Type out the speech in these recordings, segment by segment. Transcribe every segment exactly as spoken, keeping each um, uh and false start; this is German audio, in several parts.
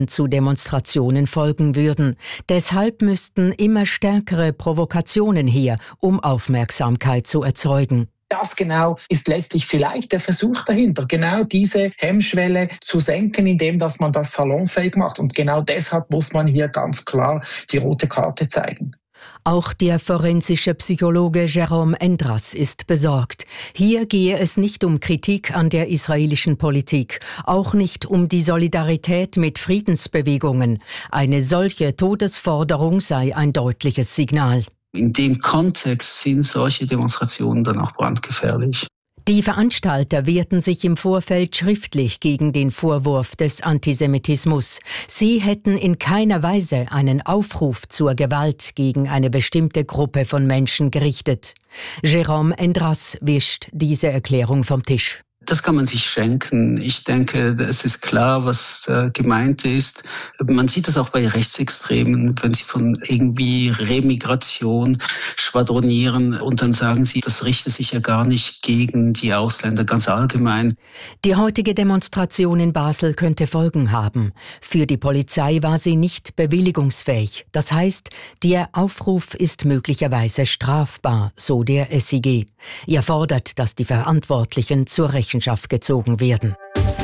zu Demonstrationen folgen würden. Deshalb müssten immer stärkere Provokationen her, um Aufmerksamkeit zu erzeugen. Das genau ist letztlich vielleicht der Versuch dahinter, genau diese Hemmschwelle zu senken, indem dass man das salonfähig macht. Und genau deshalb muss man hier ganz klar die rote Karte zeigen. Auch der forensische Psychologe Jérôme Endras ist besorgt. Hier gehe es nicht um Kritik an der israelischen Politik, auch nicht um die Solidarität mit Friedensbewegungen. Eine solche Todesforderung sei ein deutliches Signal. In dem Kontext sind solche Demonstrationen dann auch brandgefährlich. Die Veranstalter wehrten sich im Vorfeld schriftlich gegen den Vorwurf des Antisemitismus. Sie hätten in keiner Weise einen Aufruf zur Gewalt gegen eine bestimmte Gruppe von Menschen gerichtet. Jérôme Endras wischt diese Erklärung vom Tisch. Das kann man sich schenken. Ich denke, es ist klar, was äh, gemeint ist. Man sieht es auch bei Rechtsextremen, wenn sie von irgendwie Remigration schwadronieren und dann sagen sie, das richtet sich ja gar nicht gegen die Ausländer, ganz allgemein. Die heutige Demonstration in Basel könnte Folgen haben. Für die Polizei war sie nicht bewilligungsfähig. Das heißt, der Aufruf ist möglicherweise strafbar, so der S I G. Er fordert, dass die Verantwortlichen zur Rechenschaft gezogen werden.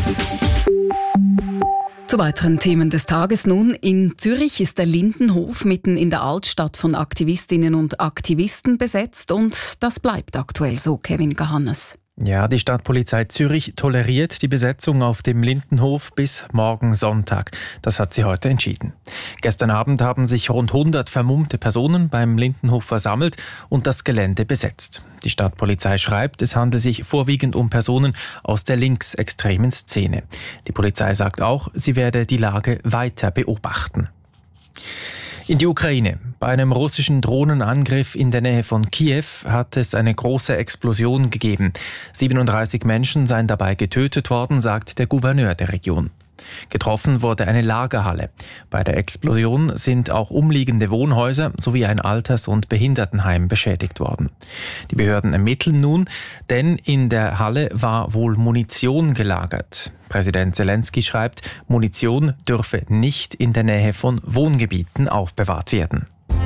Zu weiteren Themen des Tages nun. In Zürich ist der Lindenhof mitten in der Altstadt von Aktivistinnen und Aktivisten besetzt und das bleibt aktuell so, Kevin Gahannes. Ja, die Stadtpolizei Zürich toleriert die Besetzung auf dem Lindenhof bis morgen Sonntag. Das hat sie heute entschieden. Gestern Abend haben sich rund hundert vermummte Personen beim Lindenhof versammelt und das Gelände besetzt. Die Stadtpolizei schreibt, es handelt sich vorwiegend um Personen aus der linksextremen Szene. Die Polizei sagt auch, sie werde die Lage weiter beobachten. In die Ukraine. Bei einem russischen Drohnenangriff in der Nähe von Kiew hat es eine große Explosion gegeben. siebenunddreißig Menschen seien dabei getötet worden, sagt der Gouverneur der Region. Getroffen wurde eine Lagerhalle. Bei der Explosion sind auch umliegende Wohnhäuser sowie ein Alters- und Behindertenheim beschädigt worden. Die Behörden ermitteln nun, denn in der Halle war wohl Munition gelagert. Präsident Zelensky schreibt, Munition dürfe nicht in der Nähe von Wohngebieten aufbewahrt werden.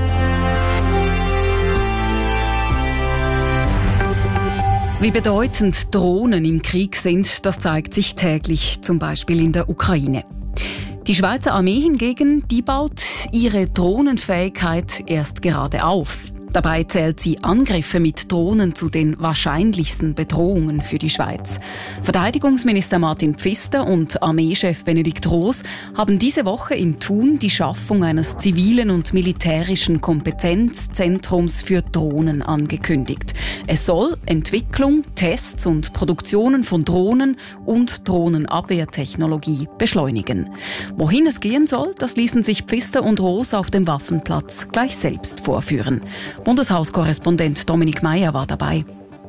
Wie bedeutend Drohnen im Krieg sind, das zeigt sich täglich, zum Beispiel in der Ukraine. Die Schweizer Armee hingegen, die baut ihre Drohnenfähigkeit erst gerade auf. Dabei zählt sie Angriffe mit Drohnen zu den wahrscheinlichsten Bedrohungen für die Schweiz. Verteidigungsminister Martin Pfister und Armeechef Benedikt Roos haben diese Woche in Thun die Schaffung eines zivilen und militärischen Kompetenzzentrums für Drohnen angekündigt. Es soll Entwicklung, Tests und Produktionen von Drohnen und Drohnenabwehrtechnologie beschleunigen. Wohin es gehen soll, das ließen sich Pfister und Roos auf dem Waffenplatz gleich selbst vorführen. Bundeshauskorrespondent Dominik Meyer war dabei.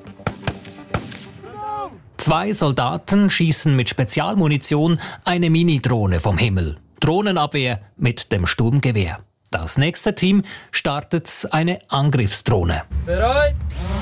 Zwei Soldaten schießen mit Spezialmunition eine Mini-Drohne vom Himmel. Drohnenabwehr mit dem Sturmgewehr. Das nächste Team startet eine Angriffsdrohne. Bereit?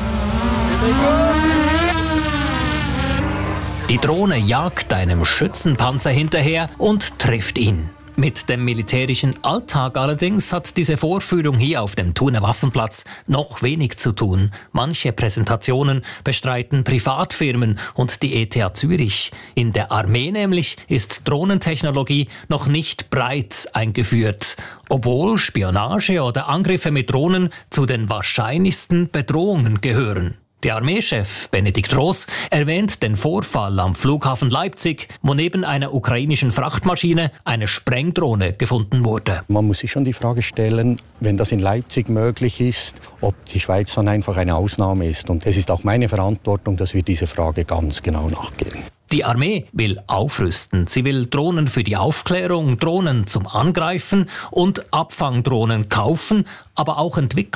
Die Drohne jagt einem Schützenpanzer hinterher und trifft ihn. Mit dem militärischen Alltag allerdings hat diese Vorführung hier auf dem Thuner Waffenplatz noch wenig zu tun. Manche Präsentationen bestreiten Privatfirmen und die E T H Zürich. In der Armee nämlich ist Drohnentechnologie noch nicht breit eingeführt, obwohl Spionage oder Angriffe mit Drohnen zu den wahrscheinlichsten Bedrohungen gehören. Der Armeechef Benedikt Roos erwähnt den Vorfall am Flughafen Leipzig, wo neben einer ukrainischen Frachtmaschine eine Sprengdrohne gefunden wurde. Man muss sich schon die Frage stellen, wenn das in Leipzig möglich ist, ob die Schweiz dann einfach eine Ausnahme ist. Und es ist auch meine Verantwortung, dass wir diese Frage ganz genau nachgehen. Die Armee will aufrüsten. Sie will Drohnen für die Aufklärung, Drohnen zum Angreifen und Abfangdrohnen kaufen, aber auch entwickeln.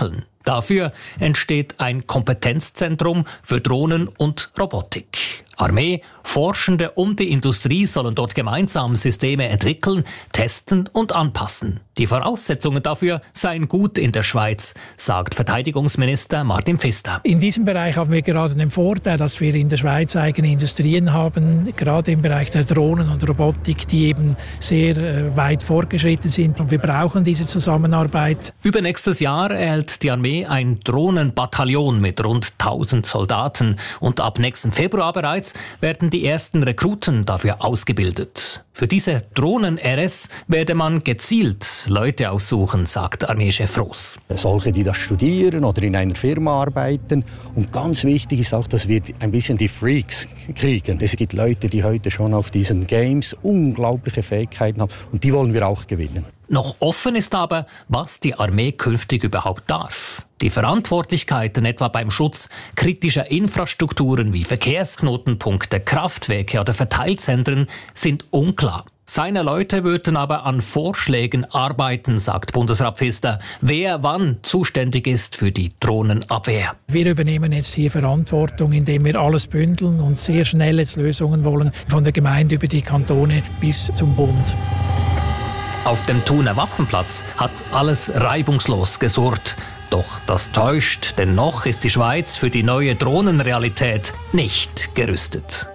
Dafür entsteht ein Kompetenzzentrum für Drohnen und Robotik. Armee, Forschende und die Industrie sollen dort gemeinsam Systeme entwickeln, testen und anpassen. Die Voraussetzungen dafür seien gut in der Schweiz, sagt Verteidigungsminister Martin Pfister. In diesem Bereich haben wir gerade den Vorteil, dass wir in der Schweiz eigene Industrien haben, gerade im Bereich der Drohnen und Robotik, die eben sehr äh, weit fortgeschritten sind. Und wir brauchen diese Zusammenarbeit. Übernächstes Jahr erhält die Armee ein Drohnenbataillon mit rund tausend Soldaten. Und ab nächsten Februar bereits werden die ersten Rekruten dafür ausgebildet. Für diese Drohnen-R S werde man gezielt Leute aussuchen, sagt Armeechef Roos. Solche, die das studieren oder in einer Firma arbeiten. Und ganz wichtig ist auch, dass wir ein bisschen die Freaks kriegen. Es gibt Leute, die heute schon auf diesen Games unglaubliche Fähigkeiten haben. Und die wollen wir auch gewinnen. Noch offen ist aber, was die Armee künftig überhaupt darf. Die Verantwortlichkeiten etwa beim Schutz kritischer Infrastrukturen wie Verkehrsknotenpunkte, Kraftwerke oder Verteilzentren sind unklar. Seine Leute würden aber an Vorschlägen arbeiten, sagt Bundesrat Pfister, wer wann zuständig ist für die Drohnenabwehr. Wir übernehmen jetzt hier Verantwortung, indem wir alles bündeln und sehr schnell jetzt Lösungen wollen, von der Gemeinde über die Kantone bis zum Bund. Auf dem Thuner Waffenplatz hat alles reibungslos gesurrt. Doch das täuscht, denn noch ist die Schweiz für die neue Drohnenrealität nicht gerüstet.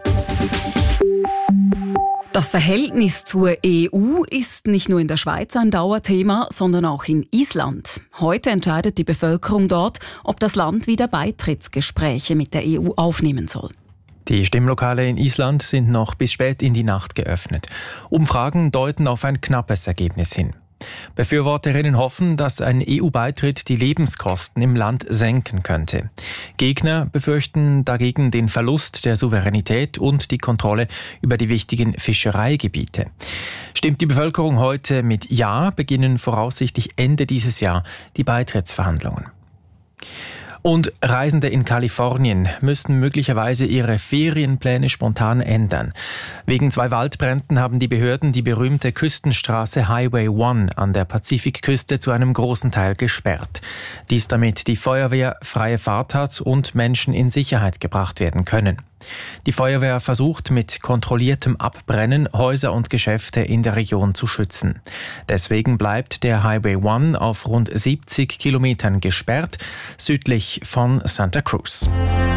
Das Verhältnis zur E U ist nicht nur in der Schweiz ein Dauerthema, sondern auch in Island. Heute entscheidet die Bevölkerung dort, ob das Land wieder Beitrittsgespräche mit der E U aufnehmen soll. Die Stimmlokale in Island sind noch bis spät in die Nacht geöffnet. Umfragen deuten auf ein knappes Ergebnis hin. Befürworterinnen hoffen, dass ein E U-Beitritt die Lebenskosten im Land senken könnte. Gegner befürchten dagegen den Verlust der Souveränität und die Kontrolle über die wichtigen Fischereigebiete. Stimmt die Bevölkerung heute mit Ja, beginnen voraussichtlich Ende dieses Jahr die Beitrittsverhandlungen. Und Reisende in Kalifornien müssen möglicherweise ihre Ferienpläne spontan ändern. Wegen zwei Waldbränden haben die Behörden die berühmte Küstenstraße Highway One an der Pazifikküste zu einem großen Teil gesperrt. Dies damit die Feuerwehr freie Fahrt hat und Menschen in Sicherheit gebracht werden können. Die Feuerwehr versucht mit kontrolliertem Abbrennen Häuser und Geschäfte in der Region zu schützen. Deswegen bleibt der Highway One auf rund siebzig Kilometern gesperrt, südlich von Santa Cruz.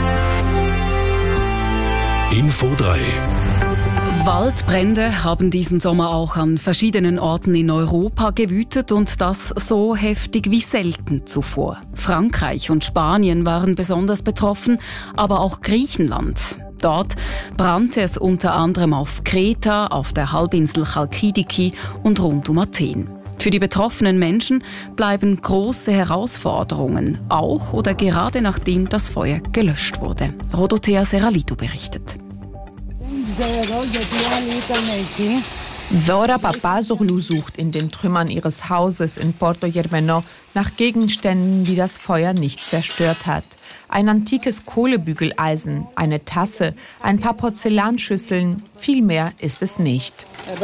Info drei. Waldbrände haben diesen Sommer auch an verschiedenen Orten in Europa gewütet und das so heftig wie selten zuvor. Frankreich und Spanien waren besonders betroffen, aber auch Griechenland. Dort brannte es unter anderem auf Kreta, auf der Halbinsel Chalkidiki und rund um Athen. Für die betroffenen Menschen bleiben große Herausforderungen, auch oder gerade nachdem das Feuer gelöscht wurde. Rodothea Serralidou berichtet. Zora Papazoglou sucht in den Trümmern ihres Hauses in Porto Germano nach Gegenständen, die das Feuer nicht zerstört hat. Ein antikes Kohlebügeleisen, eine Tasse, ein paar Porzellanschüsseln, viel mehr ist es nicht.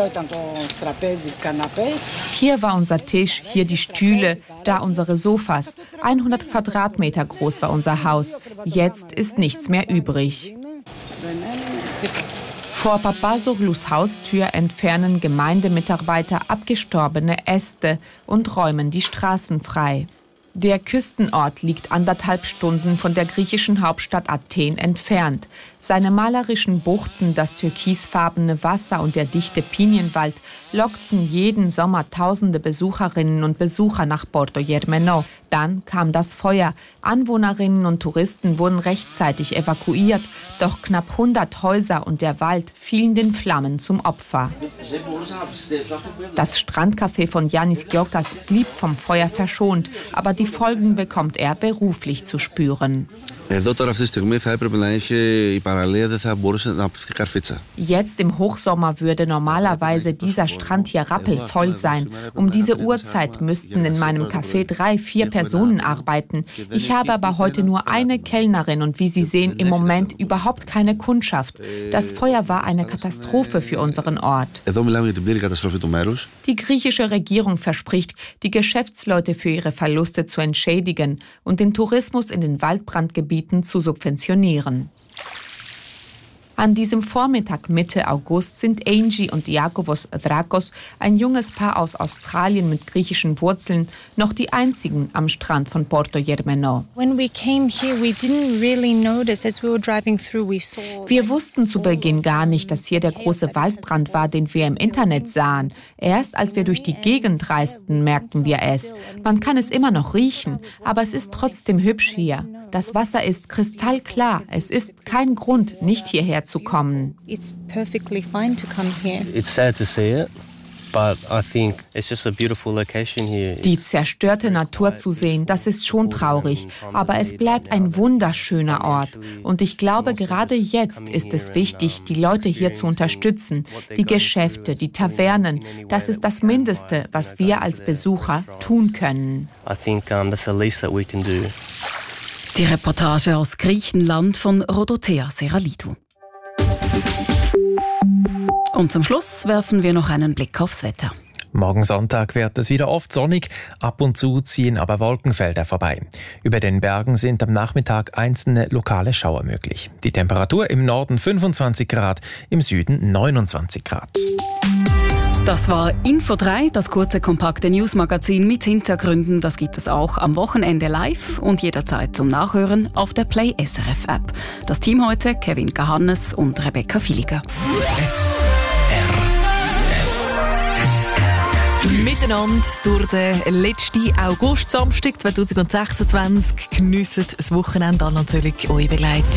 Hier war unser Tisch, hier die Stühle, da unsere Sofas. hundert Quadratmeter groß war unser Haus. Jetzt ist nichts mehr übrig. Vor Papazoglous Haustür entfernen Gemeindemitarbeiter abgestorbene Äste und räumen die Straßen frei. Der Küstenort liegt anderthalb Stunden von der griechischen Hauptstadt Athen entfernt. Seine malerischen Buchten, das türkisfarbene Wasser und der dichte Pinienwald lockten jeden Sommer tausende Besucherinnen und Besucher nach Porto Germano. Dann kam das Feuer. Anwohnerinnen und Touristen wurden rechtzeitig evakuiert, doch knapp hundert Häuser und der Wald fielen den Flammen zum Opfer. Das Strandcafé von Yannis Giokas blieb vom Feuer verschont, aber die Folgen bekommt er beruflich zu spüren. Jetzt im Hochsommer würde normalerweise dieser Strand hier rappelvoll sein. Um diese Uhrzeit müssten in meinem Café drei, vier Personen arbeiten. Ich habe aber heute nur eine Kellnerin und wie Sie sehen, im Moment überhaupt keine Kundschaft. Das Feuer war eine Katastrophe für unseren Ort. Die griechische Regierung verspricht, die Geschäftsleute für ihre Verluste zu entschädigen und den Tourismus in den Waldbrandgebieten zu subventionieren. An diesem Vormittag Mitte August sind Angie und Iakovos Drakos, ein junges Paar aus Australien mit griechischen Wurzeln, noch die einzigen am Strand von Porto Germano. Wir wussten zu Beginn gar nicht, dass hier der große Waldbrand war, den wir im Internet sahen. Erst als wir durch die Gegend reisten, merkten wir es. Man kann es immer noch riechen, aber es ist trotzdem hübsch hier. Das Wasser ist kristallklar. Es ist kein Grund, nicht hierher zu kommen. It's perfectly fine to come here. It's sad to see it, but I think it's just a beautiful location here. Die zerstörte Natur zu sehen, das ist schon traurig, aber es bleibt ein wunderschöner Ort. Und ich glaube, gerade jetzt ist es wichtig, die Leute hier zu unterstützen. Die Geschäfte, die Tavernen, das ist das Mindeste, was wir als Besucher tun können. I think um, that's the least that we can do. Die Reportage aus Griechenland von Rodotea Seralidou. Und zum Schluss werfen wir noch einen Blick aufs Wetter. Morgen Sonntag wird es wieder oft sonnig, ab und zu ziehen aber Wolkenfelder vorbei. Über den Bergen sind am Nachmittag einzelne lokale Schauer möglich. Die Temperatur im Norden fünfundzwanzig Grad, im Süden neunundzwanzig Grad. Das war Info drei, das kurze, kompakte Newsmagazin mit Hintergründen. Das gibt es auch am Wochenende live und jederzeit zum Nachhören auf der Play S R F App. Das Team heute, Kevin Kahannes und Rebecca Villiger. Miteinander durch den letzten August, Samstag zwanzig sechsundzwanzig, geniessen das Wochenende. Anna Zöllig, eure Begleitung.